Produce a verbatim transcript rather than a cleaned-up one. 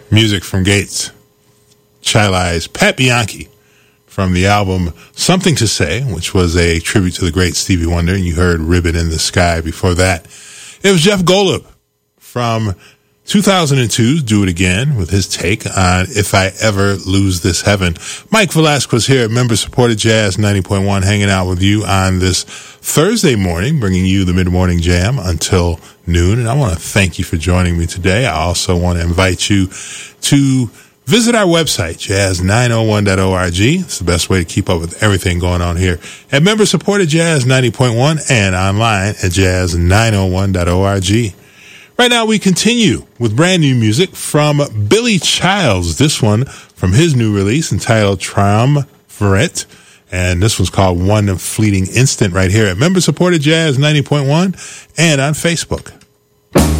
Music from Gates. Chili's Pat Bianchi from the album Something to Say, which was a tribute to the great Stevie Wonder. And you heard Ribbon in the Sky before that. It was Jeff Golub from two thousand two's Do It Again with his take on If I Ever Lose This Heaven. Mike Velasquez here at Member-Supported Jazz ninety point one, hanging out with you on this Thursday morning, bringing you the Mid-Morning Jam until noon. And I want to thank you for joining me today. I also want to invite you to visit our website, jazz nine oh one dot org. It's the best way to keep up with everything going on here at Member-Supported Jazz ninety point one and online at jazz nine oh one dot org. Right now, we continue with brand new music from Billy Childs. This one from his new release entitled Triumvirate. And this one's called One Fleeting Instant right here at Member-Supported Jazz ninety point one and on Facebook.